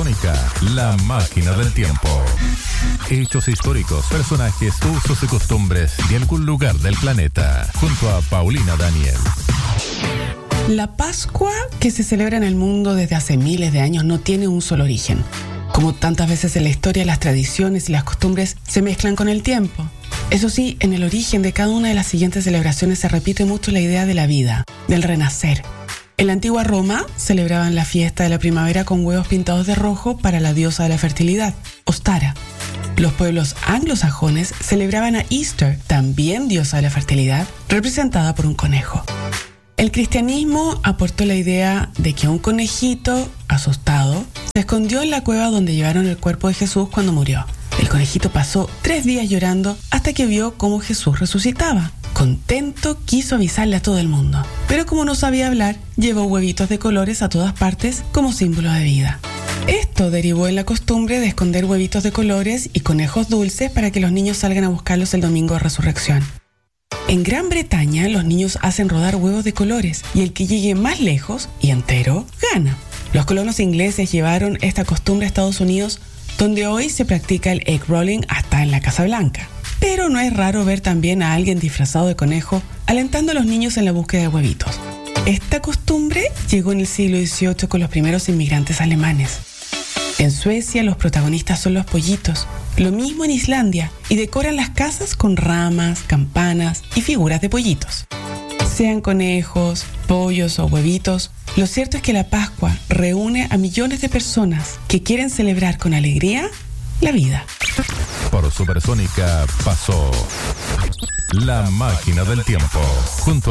Supersónica, la máquina del tiempo. Hechos históricos, personajes, usos y costumbres de algún lugar del planeta. Junto a Paulina Daniel. La Pascua, que se celebra en el mundo desde hace miles de años, no tiene un solo origen. Como tantas veces en la historia, las tradiciones y las costumbres se mezclan con el tiempo. Eso sí, en el origen de cada una de las siguientes celebraciones se repite mucho la idea de la vida, del renacer. En la antigua Roma celebraban la fiesta de la primavera con huevos pintados de rojo para la diosa de la fertilidad, Ostara. Los pueblos anglosajones celebraban a Easter, también diosa de la fertilidad, representada por un conejo. El cristianismo aportó la idea de que un conejito, asustado, se escondió en la cueva donde llevaron el cuerpo de Jesús cuando murió. El conejito pasó 3 días llorando hasta que vio cómo Jesús resucitaba. Contento, quiso avisarle a todo el mundo. Pero como no sabía hablar, llevó huevitos de colores a todas partes como símbolo de vida. Esto derivó en la costumbre de esconder huevitos de colores y conejos dulces para que los niños salgan a buscarlos el domingo de resurrección. En Gran Bretaña, los niños hacen rodar huevos de colores y el que llegue más lejos y entero, gana. Los colonos ingleses llevaron esta costumbre a Estados Unidos, donde hoy se practica el egg rolling hasta en la Casa Blanca. Pero no es raro ver también a alguien disfrazado de conejo alentando a los niños en la búsqueda de huevitos. Esta costumbre llegó en el siglo XVIII con los primeros inmigrantes alemanes. En Suecia los protagonistas son los pollitos, lo mismo en Islandia, y decoran las casas con ramas, campanas y figuras de pollitos. Sean conejos, pollos o huevitos, lo cierto es que la Pascua reúne a millones de personas que quieren celebrar con alegría la vida. Por Supersónica pasó La Máquina del Tiempo, junto